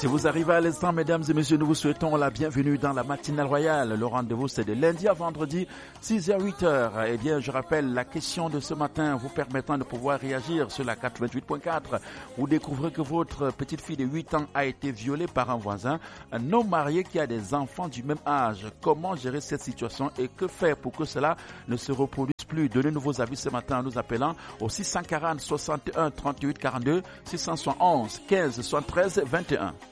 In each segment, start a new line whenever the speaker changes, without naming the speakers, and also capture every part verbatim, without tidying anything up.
Si vous arrivez à l'instant, mesdames et messieurs, nous vous souhaitons la bienvenue dans la matinale royale. Le rendez-vous, c'est de lundi à vendredi, six heures, huit heures. Eh bien, je rappelle la question de ce matin vous permettant de pouvoir réagir sur la quatre-vingt-huit point quatre. Vous découvrez que votre petite fille de huit ans a été violée par un voisin, un homme marié qui a des enfants du même âge. Comment gérer cette situation et que faire pour que cela ne se reproduise plus? Donnez-nous vos avis ce matin en nous appelant au six cent quarante, soixante et un, trente-huit, quarante-deux, six cent soixante-onze, quinze, soixante-treize, vingt et un.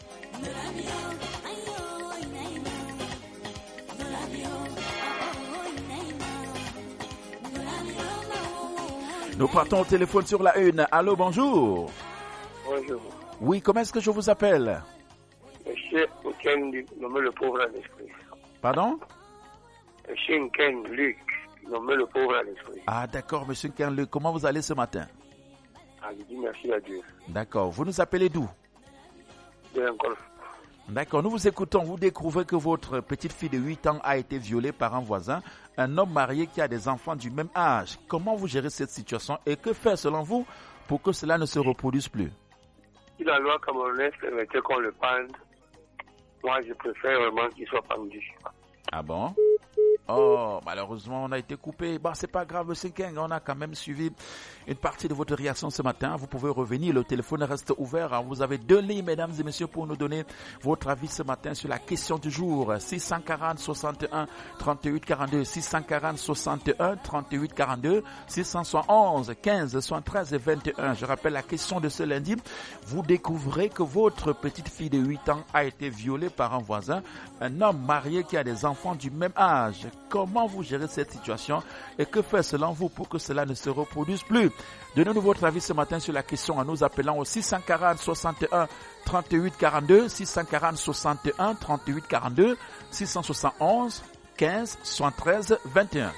Nous partons au téléphone sur la une. Allô, bonjour.
Bonjour.
Oui, comment est-ce que je vous appelle?
Monsieur Nken, nommé le pauvre à l'esprit.
Pardon?
Monsieur Nken Luc, nommé le pauvre à l'esprit.
Ah, d'accord, monsieur Nken Luc. Comment vous allez ce matin?
Ah, je dis merci à Dieu.
D'accord. Vous nous appelez d'où?
De l'Angolf.
D'accord, nous vous écoutons. Vous découvrez que votre petite fille de huit ans a été violée par un voisin, un homme marié qui a des enfants du même âge. Comment vous gérez cette situation et que faire selon vous pour que cela ne se reproduise plus?
Si la loi camerounaise permettait qu'on le pende, moi je préfère vraiment qu'il soit pendu.
Ah bon? Oh, malheureusement, on a été coupé. Bon, c'est pas grave, monsieur Keng, on a quand même suivi une partie de votre réaction ce matin. Vous pouvez revenir, le téléphone reste ouvert. Vous avez deux lignes, mesdames et messieurs, pour nous donner votre avis ce matin sur la question du jour. six cent quarante, soixante et un, trente-huit, quarante-deux, six cent quarante, soixante et un, trente-huit, quarante-deux, six cent soixante-onze, quinze, soixante-treize et vingt et un. Je rappelle la question de ce lundi. Vous découvrez que votre petite fille de huit ans a été violée par un voisin, un homme marié qui a des enfants du même âge. Comment vous gérez cette situation et que faire selon vous pour que cela ne se reproduise plus? Donnez-nous votre avis ce matin sur la question en nous appelant au six cent quarante, soixante et un, trente-huit, quarante-deux, six cent quarante, soixante et un, trente-huit, quarante-deux, six cent soixante-onze, quinze, soixante-treize, vingt et un.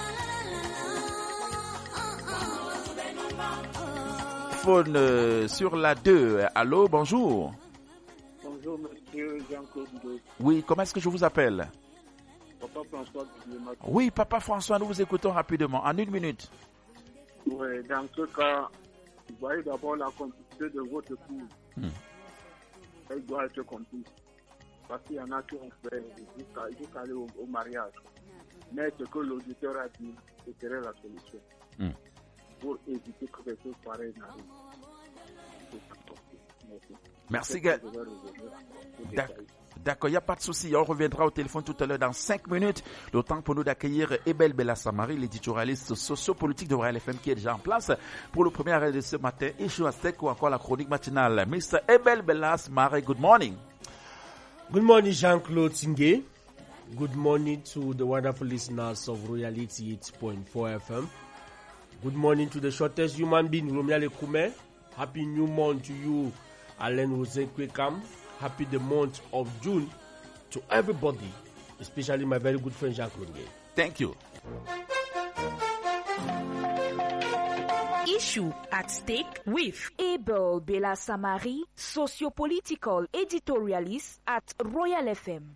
Phone euh, sur la deux. Allô, bonjour.
Bonjour, monsieur Jean-Claude.
Oui, comment est-ce que je vous appelle?
Papa François.
Oui, Papa François, nous vous écoutons rapidement, en une minute.
Oui, dans ce cas, vous voyez d'abord la complicité de votre épouse. Hmm. Elle doit être complice. Parce qu'il y en a qui ont fait jusqu'à, jusqu'à aller au, au mariage. Mais ce que l'auditeur a dit, ce serait la solution. Hmm. Pour éviter que quelque chose pareil n'arrive.
Merci, gars. D'accord, il n'y a pas de souci. On reviendra au téléphone tout à l'heure dans cinq minutes. Le temps pour nous d'accueillir Ebel Bellassamari, l'éditorialiste sociopolitique de Royal F M qui est déjà en place pour le premier arrêt de ce matin. Issue Aztec ou encore la chronique matinale. mister Ebel Bellassamari, good morning.
Good morning, Jean-Claude Singé. Good morning to the wonderful listeners of Royal eighty-eight point four F M. Good morning to the shortest human being, Romia Lekume. Happy new month to you, Alain Rosenkwekam. Happy the month of June to everybody, especially my very good friend Jean-Claude.
Thank you.
Issue at stake with Abel Bellassamari, sociopolitical editorialist at Royal F M.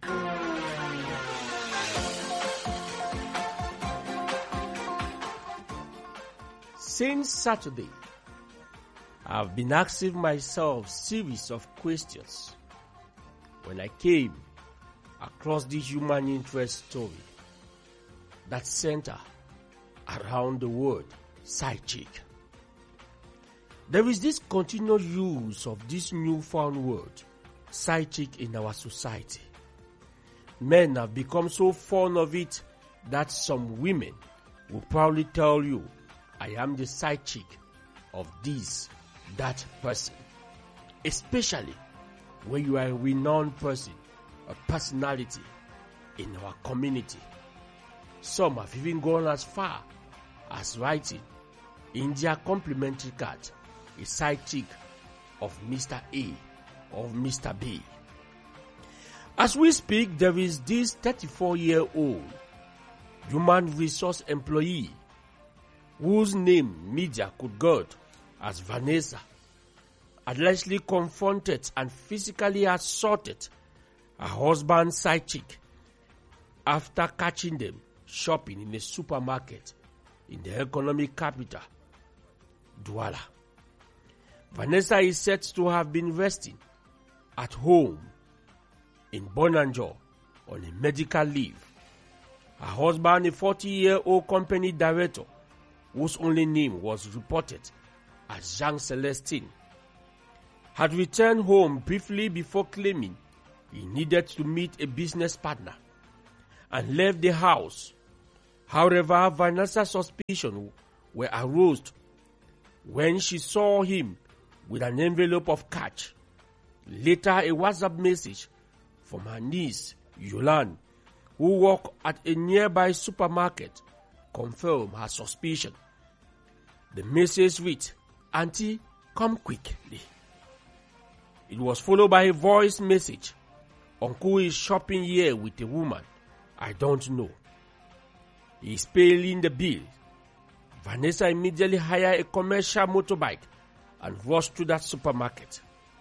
Since Saturday, I've been asking myself a series of questions when I came across this human interest story that center around the word side chick. There is this continued use of this newfound word, side chick, in our society. Men have become so fond of it that some women will proudly tell you, I am the side chick of this, that person. Especially when you are a renowned person, a personality in our community. Some have even gone as far as writing in their complimentary card a side chick of Mister A, of Mister B. As we speak, there is this thirty-four-year-old human resource employee whose name media could guard as Vanessa, allegedly confronted and physically assaulted her husband's side chick after catching them shopping in a supermarket in the economic capital, Douala. Vanessa is said to have been resting at home in Bonanjo on a medical leave. Her husband, a forty-year-old company director, whose only name was reported as Jean Celestin, had returned home briefly before claiming he needed to meet a business partner and left the house. However, Vanessa's suspicions were aroused when she saw him with an envelope of cash. Later, a WhatsApp message from her niece, Yolande, who worked at a nearby supermarket, confirmed her suspicion. The message read, "Auntie, come quickly." It was followed by a voice message. "Uncle is shopping here with a woman I don't know. He is paying the bill." Vanessa immediately hired a commercial motorbike and rushed to that supermarket.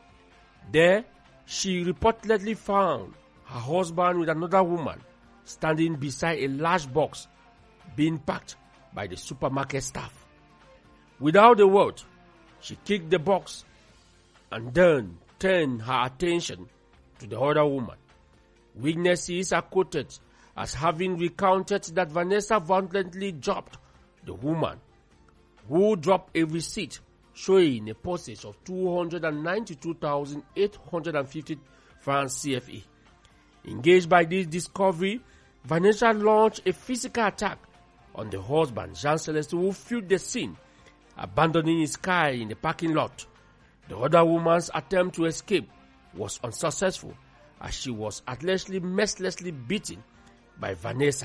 There, she reportedly found her husband with another woman standing beside a large box being packed by the supermarket staff. Without a word, she kicked the box and then turned her attention to the other woman. Witnesses are quoted as having recounted that Vanessa violently dropped the woman, who dropped a receipt showing a purchase of two hundred ninety-two thousand eight hundred fifty francs C F A. Engaged by this discovery, Vanessa launched a physical attack on the husband, Jean Celestin, who fled the scene, abandoning his car in the parking lot. The other woman's attempt to escape was unsuccessful, as she was allegedly mercilessly beaten by Vanessa.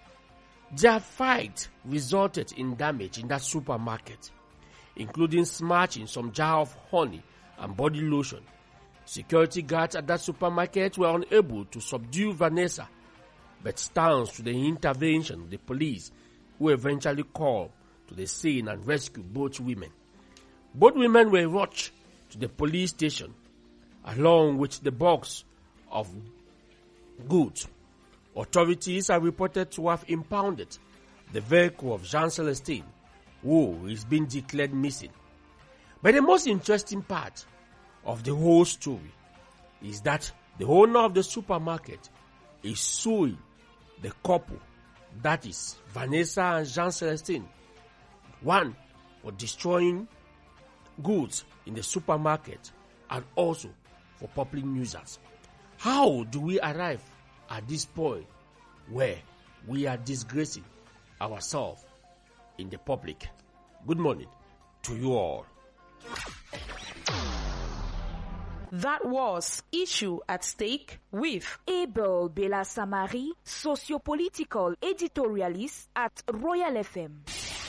Their fight resulted in damage in that supermarket, including smashing some jar of honey and body lotion. Security guards at that supermarket were unable to subdue Vanessa, but thanks to the intervention of the police, who eventually called to the scene and rescued both women. Both women were rushed to the police station, along with the box of goods. Authorities are reported to have impounded the vehicle of Jean Celestin, who is being declared missing. But the most interesting part of the whole story is that the owner of the supermarket is suing the couple, that is Vanessa and Jean Celestin, one for destroying goods in the supermarket and also for public nuisance. How do we arrive at this point where we are disgracing ourselves in the public? Good morning to you all.
That was Issue at Stake with Abel Bella Samari, socio-political editorialist at Royal F M.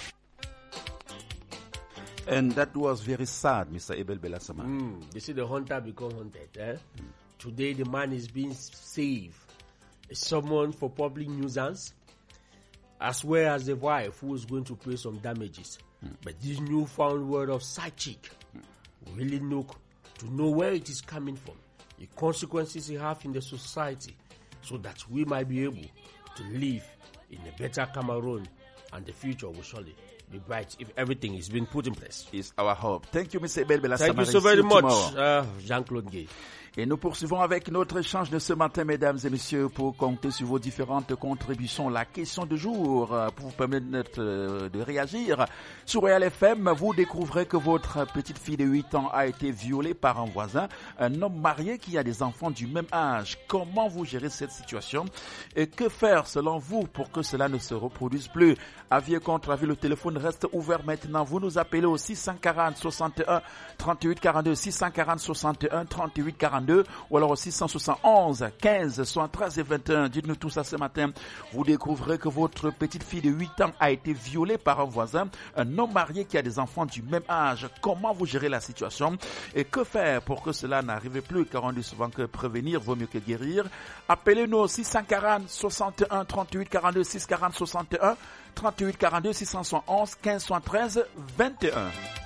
And that was very sad, Mister Abel Bella Samari.
Mm, you see the hunter become hunted. Eh? Mm. Today the man is being saved. Someone for public nuisance, as well as the wife who is going to pay some damages. Mm. But this newfound word of side chick, mm. really look to know where it is coming from, the consequences it have in the society, so that we might be able to live in a better Cameroon, and the future will surely be bright if everything is being put in place.
It's our hope. Thank you, Mister Abel Bella Samari.
Thank you so very much, uh, Jean-Claude Gay.
Et nous poursuivons avec notre échange de ce matin, mesdames et messieurs, pour compter sur vos différentes contributions. La question du jour, pour vous permettre de réagir. Sur Royal F M, vous découvrez que votre petite fille de huit ans a été violée par un voisin, un homme marié qui a des enfants du même âge. Comment vous gérez cette situation? Et que faire selon vous pour que cela ne se reproduise plus? Avis et contre-avis, le téléphone reste ouvert maintenant. Vous nous appelez au six cent quarante, soixante et un, trente-huit quarante-deux, six cent quarante, soixante et un, trente-huit quarante-deux, ou alors au six cent soixante et onze, quinze, soixante-treize et vingt et un. Dites-nous tout ça ce matin. Vous découvrez que votre petite fille de huit ans a été violée par un voisin, un homme marié qui a des enfants du même âge. Comment vous gérez la situation? Et que faire pour que cela n'arrive plus? Car on dit souvent que prévenir vaut mieux que guérir. Appelez-nous au six cent quarante, soixante et un, trente-huit quarante-deux, six cent quarante, soixante et un, trente-huit quarante-deux, six cent soixante et onze, quinze, soixante-treize, vingt et un.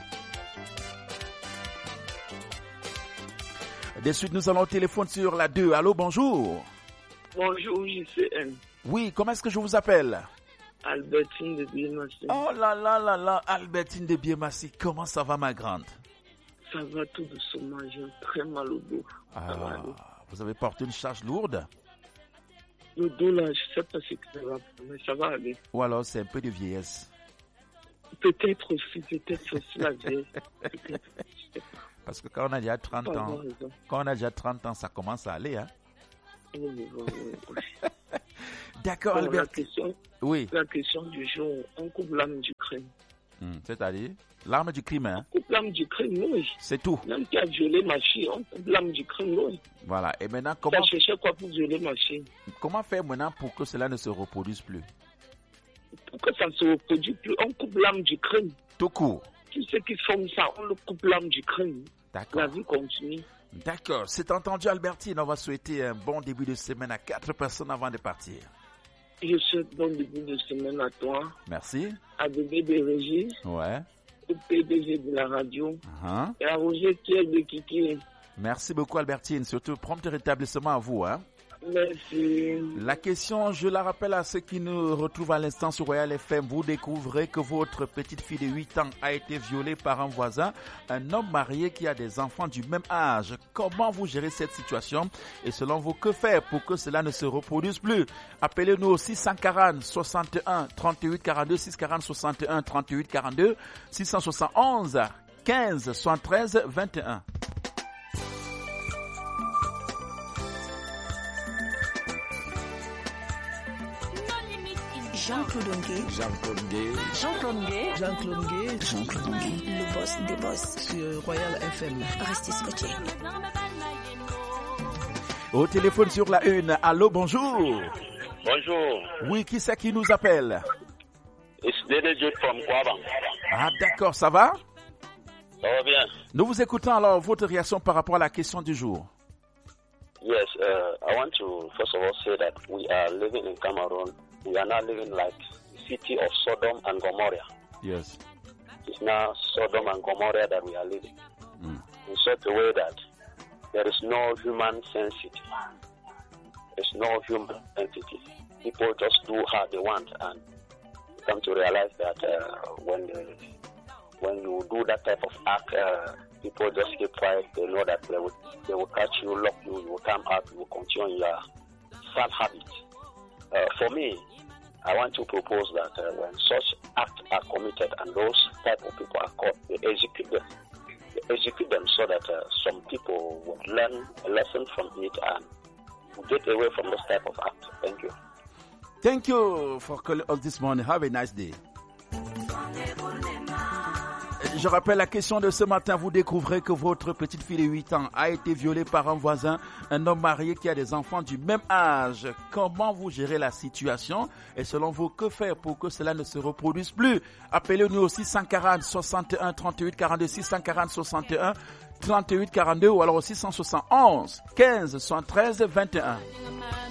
De suite, nous allons au téléphone sur la deux. Allô, bonjour.
Bonjour, J C N.
Oui, comment est-ce que je vous appelle?
Albertine de Biemassi.
Oh là là là là, Albertine de Biemassi, comment ça va ma grande?
Ça va tout doucement, j'ai très mal au dos.
Ah, vous avez porté une charge lourde?
Le dos là, je ne sais pas ce que ça va, mais ça va aller.
Ou alors c'est un peu de vieillesse?
Peut-être aussi, peut-être aussi la vieille. Peut-être, je sais pas.
Parce que quand on a déjà trente
Pas
ans,
avoir raison.
quand on a déjà trente ans, ça commence à aller, hein?
Oui, oui, oui, oui.
D'accord,
Bon, la,
Albert.
question,
Oui.
la question du jour, on coupe l'âme du crime.
Hmm, c'est-à-dire l'arme du crime, hein?
On coupe l'âme du crime, oui.
C'est tout.
Même qui a violé ma fille, on coupe l'âme du crime, oui.
Voilà. Et maintenant,
Ça
comment,
cherchait quoi pour violer ma fille?
comment faire maintenant pour que cela ne se reproduise plus?
Pour que ça ne se reproduise plus, on coupe l'âme du crime.
Tout court.
Tous ceux qui font ça, on le coupe l'âme du crime.
D'accord.
La vie continue.
D'accord. C'est entendu, Albertine. On va souhaiter un bon début de semaine à quatre personnes avant de partir.
Je souhaite bon début de semaine à toi,
Merci.
à Bébé de Régis,
Ouais.
au P D G de la radio,
Uh-huh.
et à Roger Pierre de Kiki.
Merci beaucoup, Albertine. Surtout, prompt rétablissement à vous, hein.
Merci.
La question, je la rappelle à ceux qui nous retrouvent à l'instant sur Royal F M. Vous découvrez que votre petite fille de huit ans a été violée par un voisin, un homme marié qui a des enfants du même âge. Comment vous gérez cette situation? Et selon vous, que faire pour que cela ne se reproduise plus? Appelez-nous au six cent quarante, soixante et un, trente-huit quarante-deux, six cent quarante, soixante et un, trente-huit quarante-deux, six cent soixante et onze, quinze, soixante-treize, vingt et un.
Jean-Claude Ngué.
Jean-Claude Ngué.
Jean-Claude Ngué.
Jean-Claude Ngué.
Jean-Claude Ngué. Le boss des boss.
Sur Royal F M.
Restez scotchés.
Au téléphone sur la une. Allô, bonjour.
Bonjour.
Oui, qui c'est qui nous appelle?
It's Dede Jude from Kwabang.
Ah, d'accord, ça va?
Ça va bien?
Nous vous écoutons alors votre réaction par rapport à la question du jour.
Yes, uh, I want to first of all say that we are living in Cameroon. We are not living like the city of Sodom and Gomorrah.
Yes.
It's now Sodom and Gomorrah that we are living.
Mm.
In such a way that there is no human sensitivity. There's no human entity. People just do how they want, and you come to realize that uh, when they, when you do that type of act, uh, people just keep quiet. They know that they will, they will catch you, lock you, you will come out, you will continue your sad habit. Uh, for me, I want to propose that uh, when such acts are committed and those type of people are caught, they execute them. They execute them so that uh, some people would learn a lesson from it and get away from this type of act. Thank you.
Thank you for calling us this morning. Have a nice day. Je rappelle la question de ce matin. Vous découvrez que votre petite fille de huit ans a été violée par un voisin, un homme marié qui a des enfants du même âge. Comment vous gérez la situation? Et selon vous, que faire pour que cela ne se reproduise plus? Appelez-nous au six cent quarante, soixante et un, trente-huit quarante-deux, six cent quarante, soixante et un, trente-huit quarante-deux ou alors au six cent soixante et onze, quinze, soixante-treize, vingt et un.